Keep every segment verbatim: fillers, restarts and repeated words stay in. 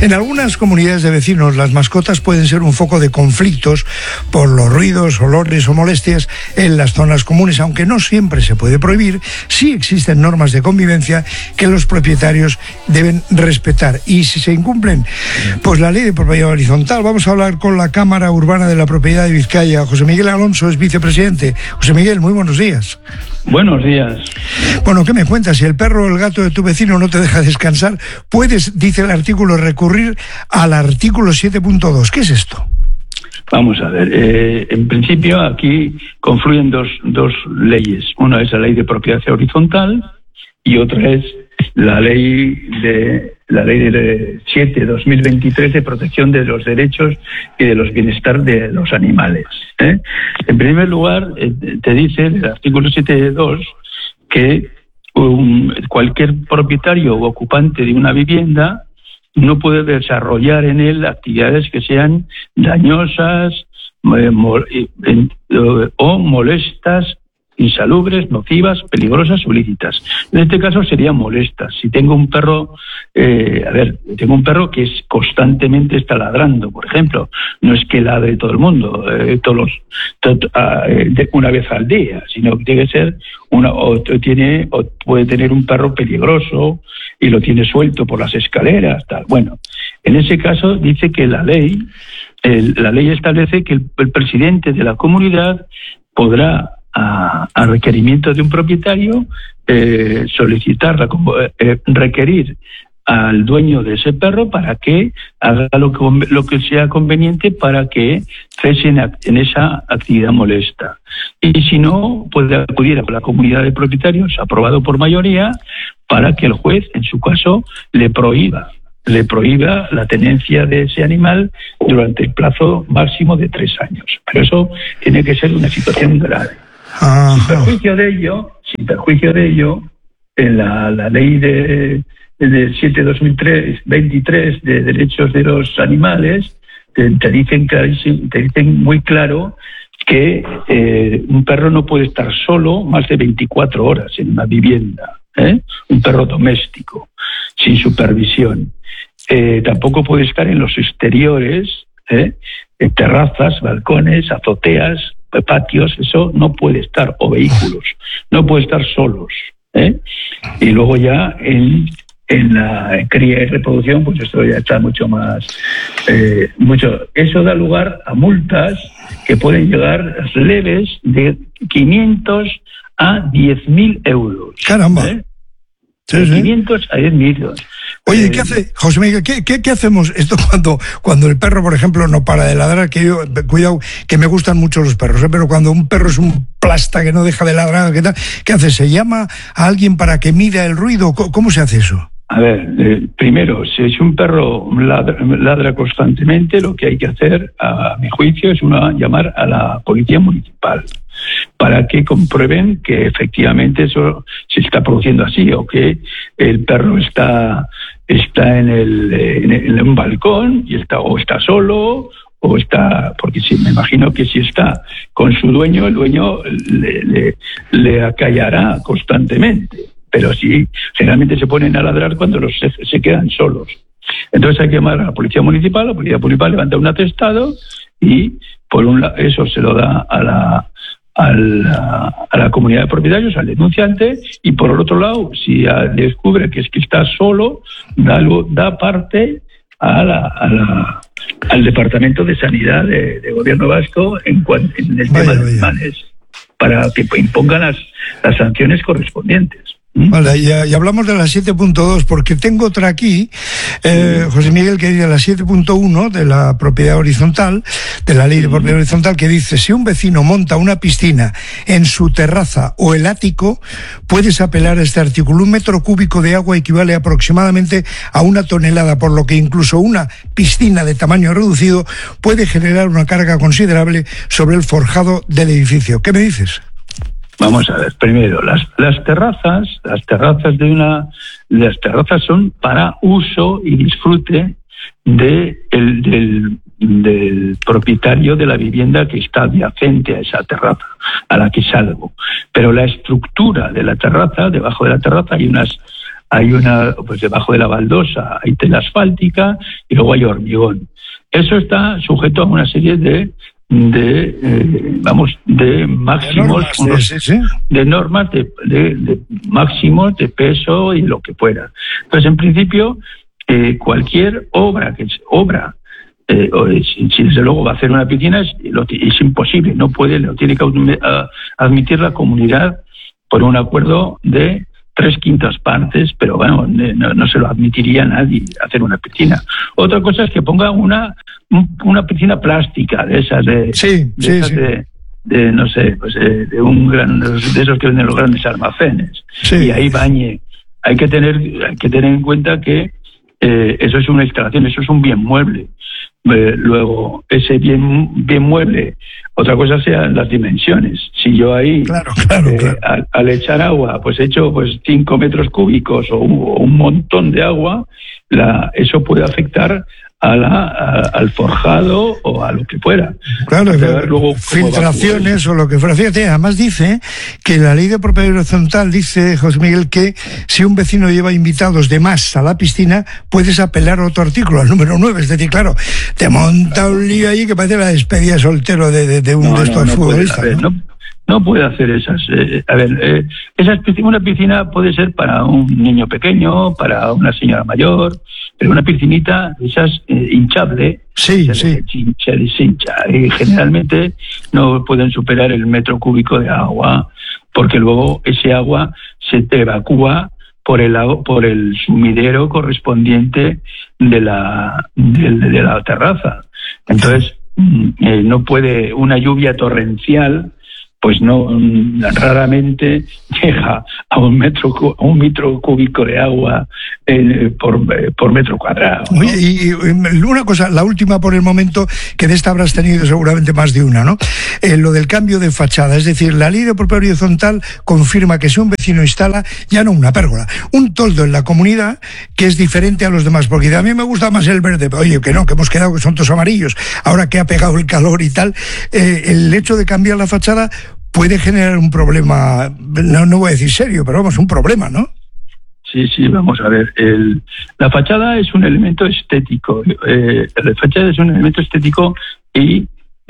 En algunas comunidades de vecinos, las mascotas pueden ser un foco de conflictos por los ruidos, olores o molestias en las zonas comunes. Aunque no siempre se puede prohibir, sí existen normas de convivencia que los propietarios deben respetar. Y si se incumplen, pues la ley de propiedad horizontal. Vamos a hablar con la Cámara Urbana de la Propiedad de Vizcaya. José Miguel Alonso es vicepresidente. José Miguel, muy buenos días. Buenos días. Bueno, ¿qué me cuentas? Si el perro o el gato de tu vecino no te deja descansar, puedes, dice el artículo, recurrir al artículo siete punto dos. ¿Qué es esto? Vamos a ver. Eh, en principio aquí confluyen dos, dos leyes. Una es la ley de propiedad horizontal y otra es la ley de la ley de siete de dos mil veintitrés de protección de los derechos y de los bienestar de los animales. ¿eh? En primer lugar, eh, te dice el artículo siete punto dos que un, cualquier propietario o ocupante de una vivienda no puede desarrollar en él actividades que sean dañosas eh, mol, eh, eh, o molestas, insalubres, nocivas, peligrosas o ilícitas. En este caso serían molestas. Si tengo un perro, eh, a ver, tengo un perro que es constantemente está ladrando, por ejemplo, no es que ladre todo el mundo, eh, todos los, to, uh, una vez al día, sino que tiene que ser una, o tiene, o puede tener un perro peligroso y lo tiene suelto por las escaleras, tal. Bueno, en ese caso dice que la ley, el, la ley establece que el, el presidente de la comunidad podrá A, a requerimiento de un propietario eh, solicitar, eh, requerir al dueño de ese perro para que haga lo que, lo que sea conveniente para que cese en, en esa actividad molesta. Y si no, puede acudir a la comunidad de propietarios, aprobado por mayoría, para que el juez, en su caso, le prohíba le prohíba la tenencia de ese animal durante el plazo máximo de tres años. Pero eso tiene que ser una situación grave. Ajá. Sin perjuicio de ello, sin perjuicio de ello, en la, la ley de, de siete barra dos mil veintitrés de derechos de los animales, te, te dicen te dicen muy claro que eh, un perro no puede estar solo más de veinticuatro horas en una vivienda, ¿eh? Un perro doméstico, sin supervisión. Eh, tampoco puede estar en los exteriores, ¿eh? En terrazas, balcones, azoteas, patios, eso no puede estar, o vehículos, no puede estar solos, ¿eh? Y luego ya en, en la cría y reproducción, pues esto ya está mucho más, eh, mucho, eso da lugar a multas que pueden llegar leves de quinientos a diez mil euros. Caramba. ¿eh? Sí, de sí. quinientos a diez mil euros. Oye, Eh, ¿qué hace, José Miguel, ¿qué, qué, qué hacemos esto cuando, cuando el perro, por ejemplo, no para de ladrar? Que yo, cuidado, que me gustan mucho los perros, ¿eh? Pero cuando un perro es un plasta que no deja de ladrar, ¿qué tal? ¿Qué hace? ¿Se llama a alguien para que mida el ruido? ¿Cómo, cómo se hace eso? A ver, eh, primero, si es un perro ladra, ladra constantemente, lo que hay que hacer, a mi juicio, es una, llamar a la policía municipal para que comprueben que efectivamente eso se está produciendo así, o que el perro está está en el en, el, en un balcón y está o está solo o está, porque sí, me imagino que si está con su dueño, el dueño le, le, le acallará constantemente. Pero sí, generalmente se ponen a ladrar cuando los se, se quedan solos. Entonces hay que llamar a la policía municipal, la policía municipal levanta un atestado y por un lado eso se lo da a la, a la a la comunidad de propietarios, al denunciante, y por el otro lado, si descubre que es que está solo, da, da parte a la, a la, al Departamento de Sanidad de, de Gobierno Vasco en, en el vaya, tema de vaya. animales, para que impongan las, las sanciones correspondientes. Vale, y, y hablamos de la siete punto dos, porque tengo otra aquí, eh, José Miguel, que dice la siete punto uno de la propiedad horizontal, de la ley de propiedad horizontal, que dice: si un vecino monta una piscina en su terraza o el ático, puedes apelar a este artículo. Un metro cúbico de agua equivale aproximadamente a una tonelada, por lo que incluso una piscina de tamaño reducido puede generar una carga considerable sobre el forjado del edificio. ¿Qué me dices? Vamos a ver, primero, las, las terrazas, las terrazas de una, las terrazas son para uso y disfrute de el, del, del propietario de la vivienda que está adyacente a esa terraza, a la que salgo. Pero la estructura de la terraza, debajo de la terraza hay unas hay una, pues debajo de la baldosa hay tela asfáltica y luego hay hormigón. Eso está sujeto a una serie de de eh, vamos de máximos de normas, sí, sí. de, normas de, de, de máximos de peso y lo que fuera. Entonces, en principio, eh, cualquier obra que es obra eh, o, si, si desde luego va a hacer una piscina es, lo, es imposible, no puede, lo tiene que admitir la comunidad por un acuerdo de tres quintas partes, pero bueno, no, no se lo admitiría a nadie hacer una piscina. Otra cosa es que ponga una una piscina plástica de esas de, sí, de, sí, esas sí. de, de no sé, pues de, de un gran de esos que venden los grandes almacenes, sí. Y ahí bañe. Hay que tener hay que tener en cuenta que eh, eso es una instalación, eso es un bien mueble. Eh, luego, ese bien, bien mueble, otra cosa sean las dimensiones. Si yo ahí, claro, claro, eh, claro. Al, al echar agua, pues echo pues cinco metros cúbicos o un, o un montón de agua, la, eso puede afectar a la, a, al forjado o a lo que fuera. Claro, Pero luego, filtraciones o lo que fuera. Fíjate, además dice que la ley de propiedad horizontal dice, José Miguel, que si un vecino lleva invitados de más a la piscina, puedes apelar a otro artículo, al número nueve. Es decir, claro, te monta un lío ahí que parece la despedida soltero de, de, de un no, de estos no, no futbolistas. Puede, ver, ¿no? No, no puede hacer esas. Eh, a ver, eh, esas, una piscina puede ser para un niño pequeño, para una señora mayor, pero una piscinita, esas eh, hinchable, sí, se, sí. Les, se les hincha. Y generalmente no pueden superar el metro cúbico de agua, porque luego ese agua se evacúa por el por el sumidero correspondiente de la de, de la terraza. Entonces eh, no puede una lluvia torrencial, pues no, raramente llega a un metro a un metro cúbico de agua eh, por, por metro cuadrado, ¿no? Oye, y, y una cosa, la última por el momento, que de esta habrás tenido seguramente más de una, ¿no? Eh, lo del cambio de fachada, es decir, la ley de propiedad horizontal confirma que si un vecino instala, ya no una pérgola, un toldo en la comunidad que es diferente a los demás, porque a mí me gusta más el verde, oye, que no, que hemos quedado que son todos amarillos, ahora que ha pegado el calor y tal, eh, el hecho de cambiar la fachada puede generar un problema, no, no voy a decir serio, pero vamos, un problema, ¿no? Sí, sí, vamos a ver. El, la fachada es un elemento estético. Eh, la fachada es un elemento estético y,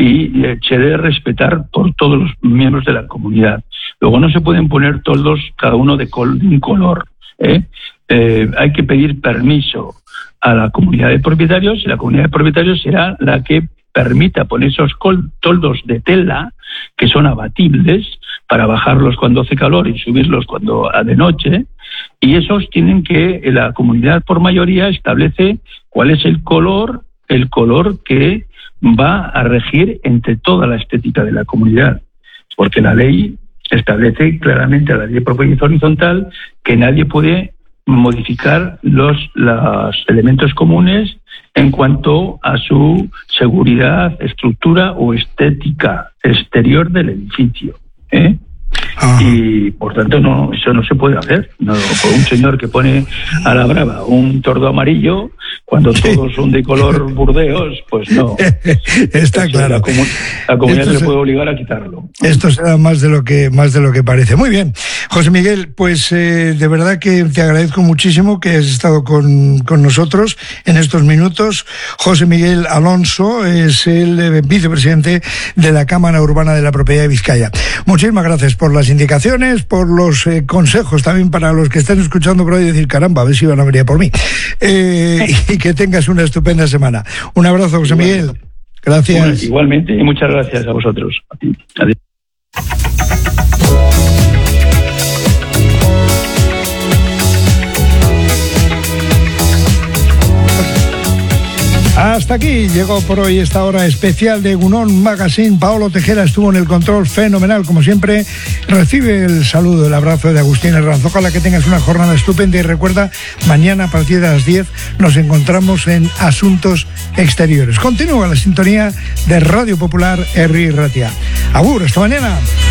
y eh, se debe respetar por todos los miembros de la comunidad. Luego no se pueden poner toldos cada uno de, col, de un color. ¿eh? Eh, hay que pedir permiso a la comunidad de propietarios y la comunidad de propietarios será la que permita poner esos toldos de tela que son abatibles para bajarlos cuando hace calor y subirlos cuando de noche, y esos tienen que, la comunidad por mayoría establece cuál es el color, el color que va a regir entre toda la estética de la comunidad, porque la ley establece claramente, la ley de propiedad horizontal, que nadie puede modificar los, los elementos comunes en cuanto a su seguridad, estructura o estética exterior del edificio, ¿eh? Ah. Y por tanto no, eso no se puede hacer. No, por un señor que pone a la brava un tordo amarillo cuando todos son de color burdeos, pues no. Está eso, claro. La, comun la comunidad Esto se se... puede obligar a quitarlo. Esto será más de lo que más de lo que parece. Muy bien, José Miguel, pues eh, de verdad que te agradezco muchísimo que has estado con, con nosotros en estos minutos. José Miguel Alonso es el eh, vicepresidente de la Cámara Urbana de la Propiedad de Vizcaya. Muchísimas gracias por las indicaciones, por los eh, consejos también para los que están escuchando por ahí, decir, caramba, a ver si van a venir por mí. Eh, y que tengas una estupenda semana. Un abrazo, José Miguel. Gracias. Bueno, igualmente, y muchas gracias a vosotros. Adiós. Hasta aquí llegó por hoy esta hora especial de Egunon Magazine. Paolo Tejera estuvo en el control, fenomenal como siempre. Recibe el saludo, el abrazo de Agustín Herranz. Ojalá que tengas una jornada estupenda y recuerda, mañana a partir de las diez nos encontramos en Asuntos Exteriores. Continúa la sintonía de Radio Popular Herri Ratia. Agur, hasta mañana.